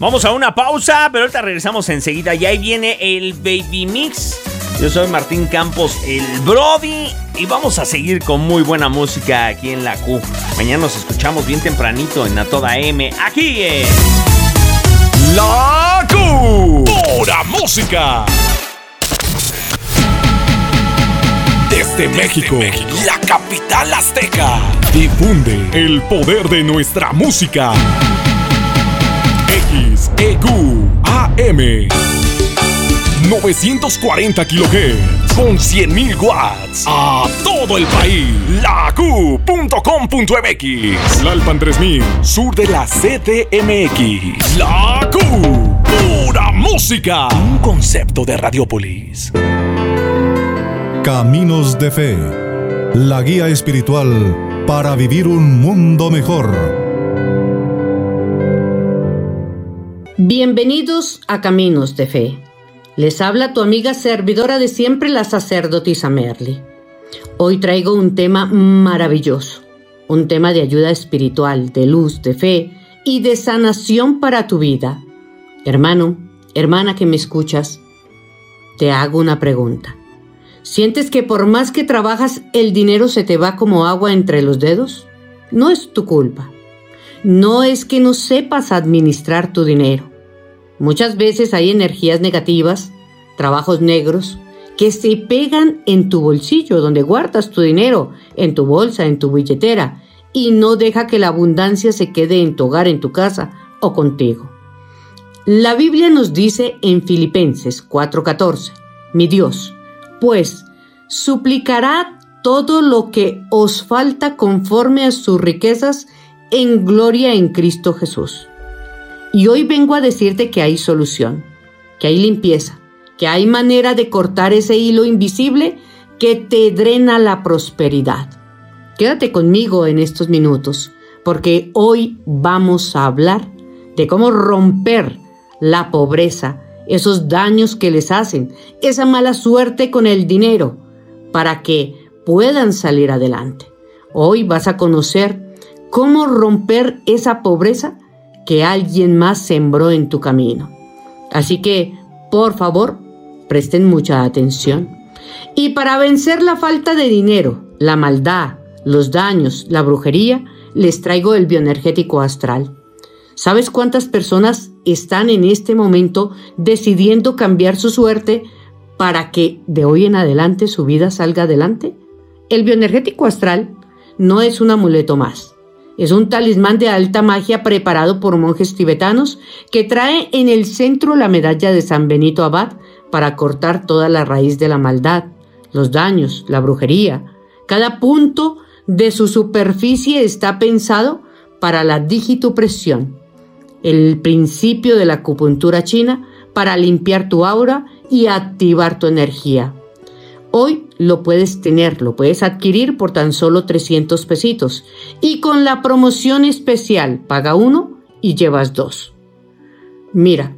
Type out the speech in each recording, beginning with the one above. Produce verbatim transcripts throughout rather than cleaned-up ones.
Vamos a una pausa, pero ahorita regresamos enseguida. Y ahí viene el Baby Mix. Yo soy Martín Campos, el Brody. Y vamos a seguir con muy buena música aquí en la Q. Mañana nos escuchamos bien tempranito en A Toda M. Aquí en La Q. Pura música. Desde, Desde México, México, la capital azteca. Difunde el poder de nuestra música. X E Q A M novecientos cuarenta kilohertz con cien mil watts a todo el país. La Q punto com punto m x. Tlalpan tres mil, sur de la C D M X. La Q, pura música. Un concepto de Radiopolis. Caminos de Fe, la guía espiritual para vivir un mundo mejor. Bienvenidos a Caminos de Fe. Les habla tu amiga servidora de siempre, la sacerdotisa Merly. Hoy traigo un tema maravilloso, un tema de ayuda espiritual, de luz, de fe y de sanación para tu vida. Hermano, hermana que me escuchas, te hago una pregunta. ¿Sientes que por más que trabajas el dinero se te va como agua entre los dedos? No es tu culpa. No es que no sepas administrar tu dinero. Muchas veces hay energías negativas, trabajos negros, que se pegan en tu bolsillo, donde guardas tu dinero, en tu bolsa, en tu billetera, y no deja que la abundancia se quede en tu hogar, en tu casa o contigo. La Biblia nos dice en Filipenses cuatro catorce, mi Dios, pues suplicará todo lo que os falta conforme a sus riquezas en gloria en Cristo Jesús. Y hoy vengo a decirte que hay solución, que hay limpieza, que hay manera de cortar ese hilo invisible que te drena la prosperidad. Quédate conmigo en estos minutos, porque hoy vamos a hablar de cómo romper la pobreza, esos daños que les hacen, esa mala suerte con el dinero, para que puedan salir adelante. Hoy vas a conocer cómo romper esa pobreza que alguien más sembró en tu camino. Así que, por favor, presten mucha atención. Y para vencer la falta de dinero, la maldad, los daños, la brujería, les traigo el bioenergético astral. ¿Sabes cuántas personas están en este momento decidiendo cambiar su suerte para que de hoy en adelante su vida salga adelante? El bioenergético astral no es un amuleto más. Es un talismán de alta magia preparado por monjes tibetanos que trae en el centro la medalla de San Benito Abad para cortar toda la raíz de la maldad, los daños, la brujería. Cada punto de su superficie está pensado para la digitopresión, el principio de la acupuntura china para limpiar tu aura y activar tu energía. Hoy lo puedes tener, lo puedes adquirir por tan solo trescientos pesitos y con la promoción especial paga uno y llevas dos. Mira,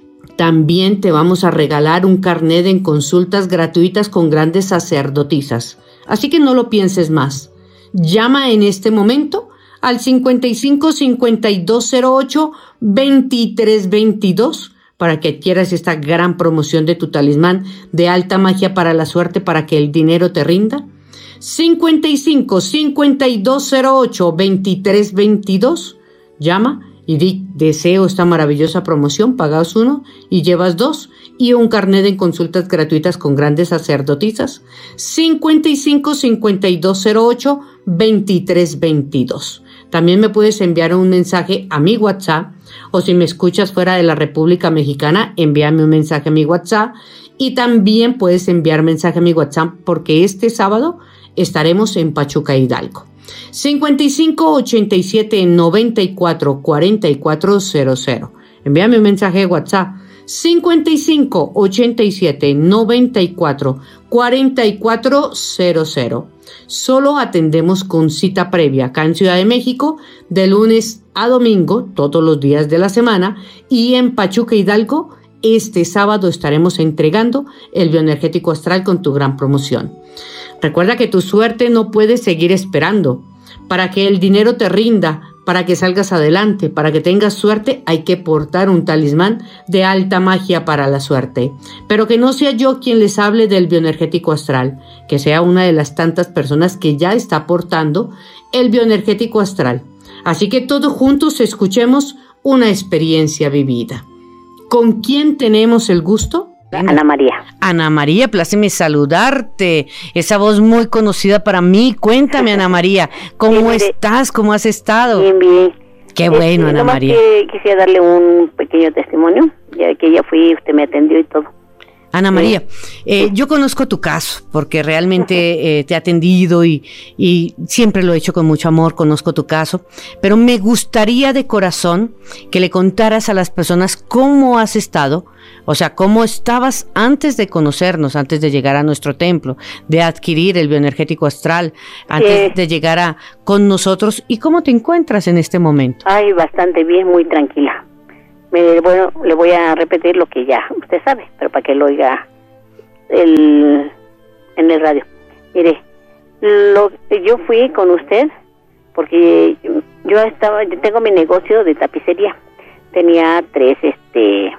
también te vamos a regalar un carnet en consultas gratuitas con grandes sacerdotisas, así que no lo pienses más. Llama en este momento al cincuenta y cinco, cincuenta y dos cero ocho, veintitrés veintidós para que adquieras esta gran promoción de tu talismán de alta magia para la suerte, para que el dinero te rinda. cincuenta y cinco, cincuenta y dos cero ocho, veintitrés veintidós. Llama y di, deseo esta maravillosa promoción, pagas uno y llevas dos, y un carnet en consultas gratuitas con grandes sacerdotisas. cincuenta y cinco, cincuenta y dos cero ocho, veintitrés veintidós. También me puedes enviar un mensaje a mi WhatsApp, o si me escuchas fuera de la República Mexicana, envíame un mensaje a mi WhatsApp, y también puedes enviar mensaje a mi WhatsApp porque este sábado estaremos en Pachuca, Hidalgo. cincuenta y cinco, ochenta y siete, noventa y cuatro, cuarenta y cuatro cero cero. Envíame un mensaje de WhatsApp. cincuenta y cinco, ochenta y siete, noventa y cuatro, cuarenta y cuatro cero cero. Solo atendemos con cita previa acá en Ciudad de México, de lunes a domingo, todos los días de la semana, y en Pachuca, Hidalgo, este sábado estaremos entregando el bioenergético astral con tu gran promoción. Recuerda que tu suerte no puede seguir esperando. Para que el dinero te rinda, Para que salgas adelante, para que tengas suerte, hay que portar un talismán de alta magia para la suerte. Pero que no sea yo quien les hable del bioenergético astral, que sea una de las tantas personas que ya está portando el bioenergético astral. Así que todos juntos escuchemos una experiencia vivida. ¿Con quién tenemos el gusto? Ana María. Ana María, pláceme saludarte. Esa voz muy conocida para mí. Cuéntame, Ana María, ¿cómo sí, estás? ¿Cómo has estado? Bien, bien. Qué bueno, este, Ana María. Que quisiera darle un pequeño testimonio, ya que ya fui, usted me atendió y todo. Ana María, eh, yo conozco tu caso porque realmente eh, te he atendido y, y siempre lo he hecho con mucho amor, conozco tu caso, pero me gustaría de corazón que le contaras a las personas cómo has estado, o sea, cómo estabas antes de conocernos, antes de llegar a nuestro templo, de adquirir el bioenergético astral, antes eh, de llegar a con nosotros, y cómo te encuentras en este momento. Ay, bastante bien, muy tranquila. Me, bueno, le voy a repetir lo que ya usted sabe, pero para que lo oiga el, en el radio. Mire, lo, yo fui con usted porque yo estaba, yo tengo mi negocio de tapicería. Tenía tres, este,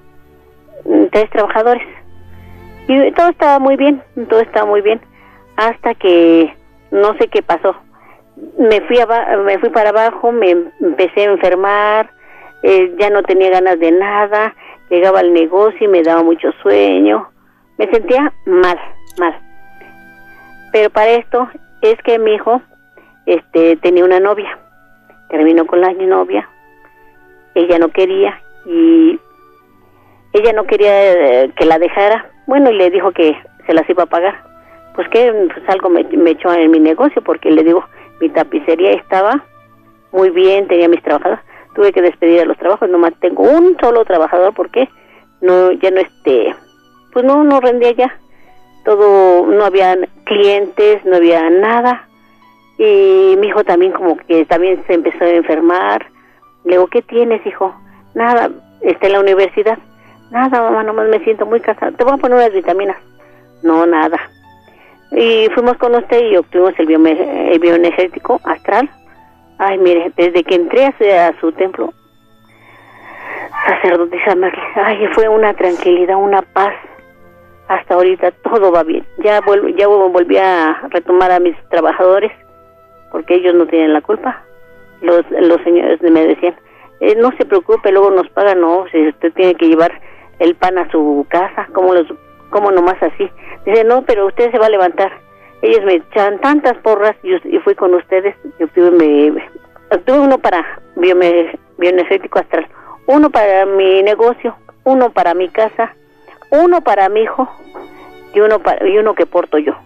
tres trabajadores y todo estaba muy bien, todo estaba muy bien, hasta que no sé qué pasó. Me fui aba- me fui para abajo, me empecé a enfermar. Eh, ya no tenía ganas de nada, llegaba al negocio y me daba mucho sueño, me sentía mal, mal. Pero para esto es que mi hijo este, tenía una novia, terminó con la novia, ella no quería y ella no quería eh, que la dejara, bueno, y le dijo que se las iba a pagar. Pues que pues algo me, me echó en mi negocio, porque le digo, mi tapicería estaba muy bien, tenía mis trabajadores. Tuve que despedir a los trabajos, nomás tengo un solo trabajador porque no, ya no este, pues no, no rendía ya. Todo, no había clientes, no había nada. Y mi hijo también como que también se empezó a enfermar. Le digo, ¿qué tienes, hijo? Nada, está en la universidad. Nada, mamá, nomás me siento muy cansada. Te voy a poner unas vitaminas. No, nada. Y fuimos con usted y obtuvimos el, bio, el bioenergético astral. Ay, mire, desde que entré a, a su templo, sacerdotisa Merle, ay, fue una tranquilidad, una paz. Hasta ahorita todo va bien. Ya vuelvo, ya volví a retomar a mis trabajadores, porque ellos no tienen la culpa. Los los señores me decían, eh, no se preocupe, luego nos pagan. No, si usted tiene que llevar el pan a su casa, ¿cómo, los, cómo nomás así? Dice, no, pero usted se va a levantar. Ellos me echaban tantas porras y, y fui con ustedes y obtuve, me, obtuve uno para biome, bioenergético astral, uno para mi negocio, uno para mi casa, uno para mi hijo y uno para, y uno que porto yo.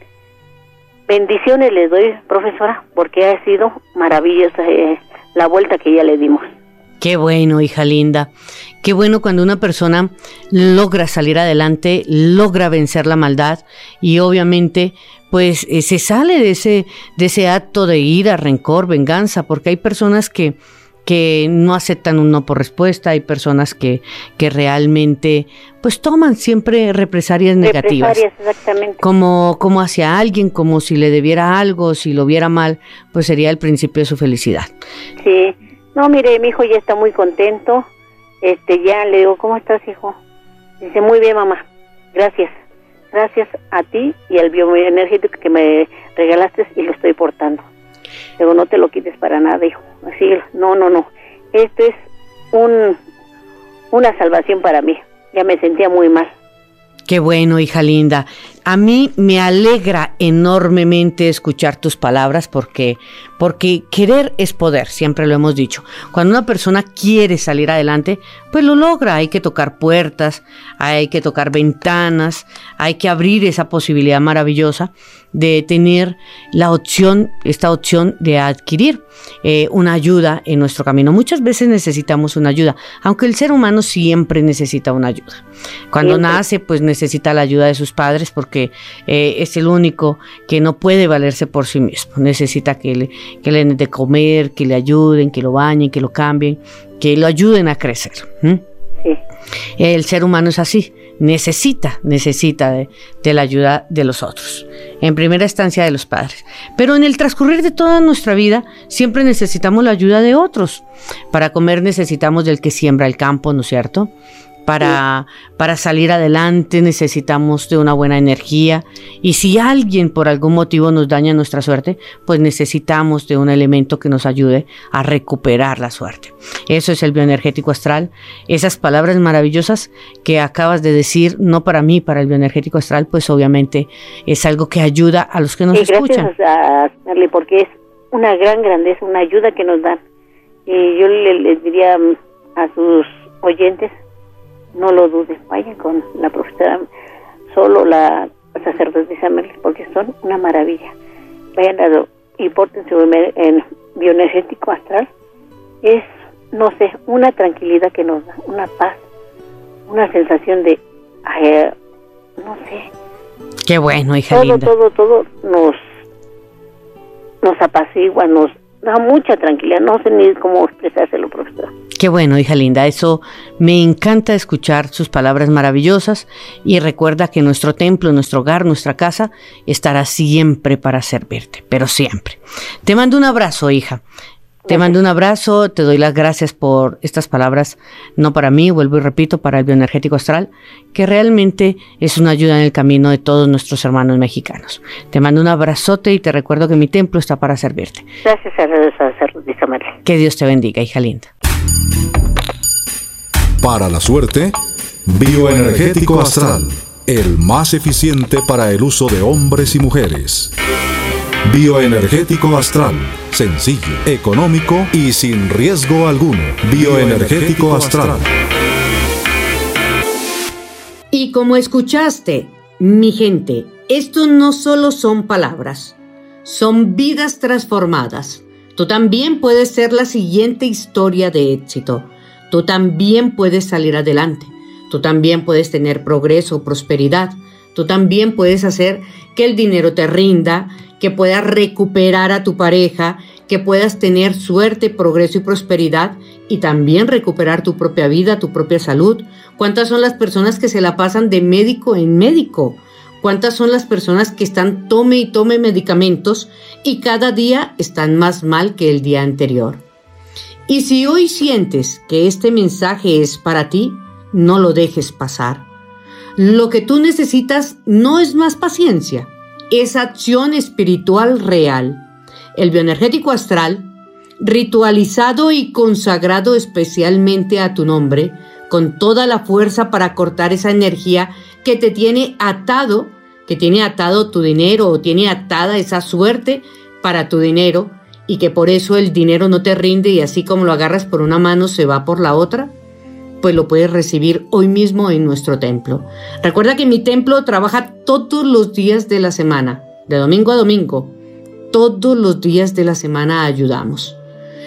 Bendiciones les doy, profesora, porque ha sido maravillosa eh, la vuelta que ya le dimos. Qué bueno, hija linda. Qué bueno cuando una persona logra salir adelante, logra vencer la maldad y obviamente pues eh, se sale de ese, de ese acto de ira, rencor, venganza, porque hay personas que, que no aceptan un no por respuesta, hay personas que, que realmente pues toman siempre represalias negativas. Represalias, exactamente. Como, como hacia alguien, como si le debiera algo, si lo viera mal, pues sería el principio de su felicidad. Sí. No, mire, mi hijo ya está muy contento. Este, ya le digo, ¿cómo estás, hijo? Dice, muy bien, mamá. Gracias. Gracias a ti y al bioenergético que me regalaste y lo estoy portando. Digo, no te lo quites para nada, hijo. Así, no, no, no. Esto es un una salvación para mí. Ya me sentía muy mal. Qué bueno, hija linda. A mí me alegra enormemente escuchar tus palabras porque, porque querer es poder, siempre lo hemos dicho. Cuando una persona quiere salir adelante, pues lo logra. Hay que tocar puertas, hay que tocar ventanas, hay que abrir esa posibilidad maravillosa de tener la opción, esta opción de adquirir eh, una ayuda en nuestro camino. Muchas veces necesitamos una ayuda, aunque el ser humano siempre necesita una ayuda. Cuando siempre nace, pues necesita la ayuda de sus padres porque eh, es el único que no puede valerse por sí mismo. Necesita que le, que le den de comer, que le ayuden, que lo bañen, que lo cambien, que lo ayuden a crecer. ¿Mm? Sí. El ser humano es así. necesita, necesita de, de la ayuda de los otros, en primera instancia de los padres. Pero en el transcurrir de toda nuestra vida siempre necesitamos la ayuda de otros. Para comer necesitamos del que siembra el campo, ¿no es cierto? Para, para salir adelante necesitamos de una buena energía, y si alguien por algún motivo nos daña nuestra suerte, pues necesitamos de un elemento que nos ayude a recuperar la suerte. Eso es el bioenergético astral. Esas palabras maravillosas que acabas de decir, no para mí, para el bioenergético astral, pues obviamente es algo que ayuda a los que nos sí, escuchan. Gracias a Merly, porque es una gran grandeza, una ayuda que nos dan. Y yo le, le diría a sus oyentes, no lo duden, vayan con la profesora, solo la sacerdotisa Merly, porque son una maravilla. Vayan a lo, y pórtense en bioenergético astral. Es, no sé, una tranquilidad que nos da, una paz, una sensación de, eh, no sé. Qué bueno, hija todo, linda. Todo, todo, todo nos, nos apacigua, nos da mucha tranquilidad. No sé ni cómo expresárselo, profesora. Qué bueno, hija linda, eso me encanta escuchar sus palabras maravillosas, y recuerda que nuestro templo, nuestro hogar, nuestra casa estará siempre para servirte, pero siempre. Te mando un abrazo, hija. Te mando un abrazo, te doy las gracias por estas palabras, no para mí, vuelvo y repito, para el bioenergético astral, que realmente es una ayuda en el camino de todos nuestros hermanos mexicanos. Te mando un abrazote y te recuerdo que mi templo está para servirte. Gracias a Dios, sacerdotisa Merly. Que Dios te bendiga, hija linda. Para la suerte, bioenergético astral, el más eficiente para el uso de hombres y mujeres. Bioenergético astral, sencillo, económico y sin riesgo alguno. Bioenergético astral. Y como escuchaste, mi gente, esto no solo son palabras, son vidas transformadas. Tú también puedes ser la siguiente historia de éxito. Tú también puedes salir adelante. Tú también puedes tener progreso, prosperidad. Tú también puedes hacer que el dinero te rinda, que puedas recuperar a tu pareja, que puedas tener suerte, progreso y prosperidad, y también recuperar tu propia vida, tu propia salud. ¿Cuántas son las personas que se la pasan de médico en médico? ¿Cuántas son las personas que están tome y tome medicamentos y cada día están más mal que el día anterior? Y si hoy sientes que este mensaje es para ti, no lo dejes pasar. Lo que tú necesitas no es más paciencia, es acción espiritual real. El bioenergético astral, ritualizado y consagrado especialmente a tu nombre, con toda la fuerza para cortar esa energía que te tiene atado, que tiene atado tu dinero o tiene atada esa suerte para tu dinero, y que por eso el dinero no te rinde y así como lo agarras por una mano se va por la otra, pues lo puedes recibir hoy mismo en nuestro templo. Recuerda que mi templo trabaja todos los días de la semana, de domingo a domingo. Todos los días de la semana ayudamos.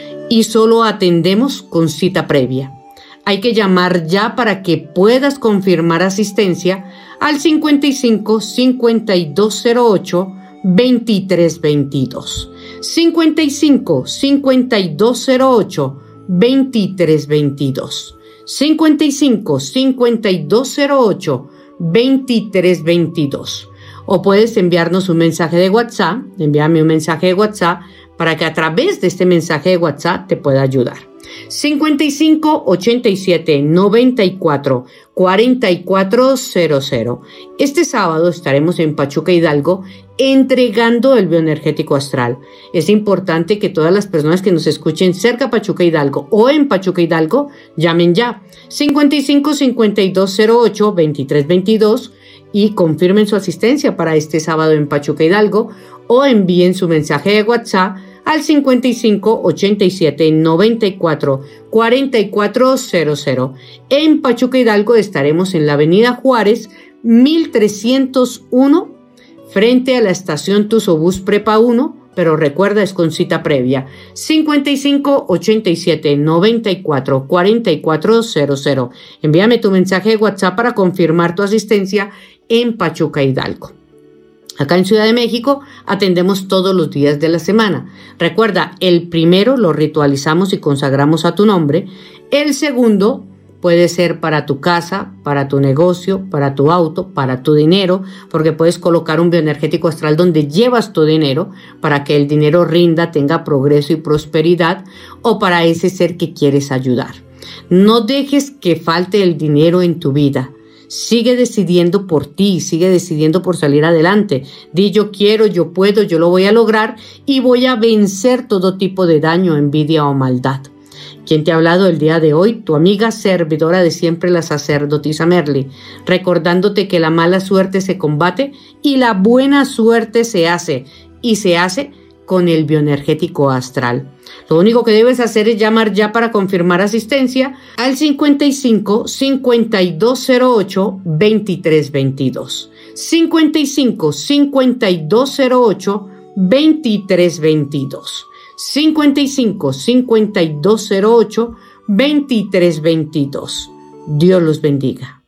Y solo atendemos con cita previa. Hay que llamar ya para que puedas confirmar asistencia al cincuenta y cinco, cincuenta y dos cero ocho, veintitrés veintidós. cincuenta y cinco, cincuenta y dos cero ocho, veintitrés veintidós. cincuenta y cinco, cincuenta y dos cero ocho, veintitrés veintidós. O puedes enviarnos un mensaje de WhatsApp, envíame un mensaje de WhatsApp para que a través de este mensaje de WhatsApp te pueda ayudar. cincuenta y cinco, ochenta y siete, noventa y cuatro, cuarenta y cuatro cero cero. Este sábado estaremos en Pachuca, Hidalgo, entregando el bioenergético astral. Es importante que todas las personas que nos escuchen cerca de Pachuca, Hidalgo o en Pachuca, Hidalgo, llamen ya cincuenta y cinco, cincuenta y dos cero ocho, veintitrés veintidós y confirmen su asistencia para este sábado en Pachuca, Hidalgo, o envíen su mensaje de WhatsApp al cincuenta y cinco, ochenta y siete, noventa y cuatro, cuarenta y cuatro cero cero. En Pachuca, Hidalgo estaremos en la avenida Juárez, mil trescientos uno, frente a la estación Tuzobús Prepa uno, pero recuerda, es con cita previa. cincuenta y cinco, ochenta y siete, noventa y cuatro, cuarenta y cuatro cero cero. Envíame tu mensaje de WhatsApp para confirmar tu asistencia en Pachuca, Hidalgo. Acá en Ciudad de México atendemos todos los días de la semana. Recuerda, el primero lo ritualizamos y consagramos a tu nombre. El segundo, Puede ser para tu casa, para tu negocio, para tu auto, para tu dinero, porque puedes colocar un bioenergético astral donde llevas tu dinero para que el dinero rinda, tenga progreso y prosperidad, o para ese ser que quieres ayudar. No dejes que falte el dinero en tu vida. Sigue decidiendo por ti, sigue decidiendo por salir adelante. Di yo quiero, yo puedo, yo lo voy a lograr y voy a vencer todo tipo de daño, envidia o maldad. ¿Quién te ha hablado el día de hoy? Tu amiga servidora de siempre, la sacerdotisa Merly, recordándote que la mala suerte se combate y la buena suerte se hace, y se hace con el bioenergético astral. Lo único que debes hacer es llamar ya para confirmar asistencia al cincuenta y cinco, cincuenta y dos cero ocho, veintitrés veintidós. cincuenta y cinco, cincuenta y dos cero ocho, veintitrés veintidós. cincuenta y cinco, cincuenta y dos cero ocho, veintitrés veintidós. Dios los bendiga.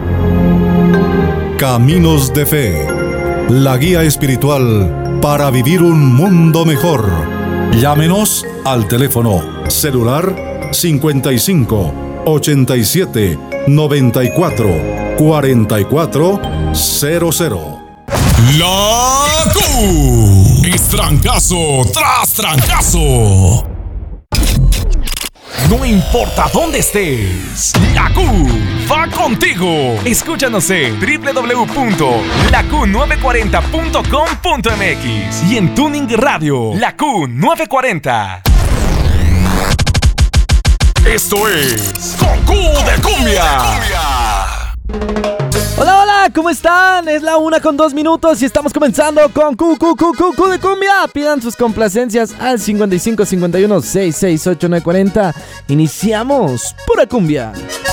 Caminos de Fe, la guía espiritual para vivir un mundo mejor. Llámenos al teléfono celular cincuenta y cinco, ochenta y siete, noventa y cuatro, cuarenta y cuatro cero cero. La Q es trancazo tras trancazo. No importa dónde estés, la Q va contigo. Escúchanos en doble u doble u doble u punto la q nueve cuarenta punto com punto m x y en Tuning Radio, la Q nueve cuarenta. Esto es Con Q de Cumbia. Hola, hola, ¿cómo están? Es la una con dos minutos y estamos comenzando con Q, Q, Q, Q, Q de Cumbia. Pidan sus complacencias al cincuenta y cinco, cincuenta y uno, sesenta y seis, ochenta y nueve cuarenta. Iniciamos pura cumbia.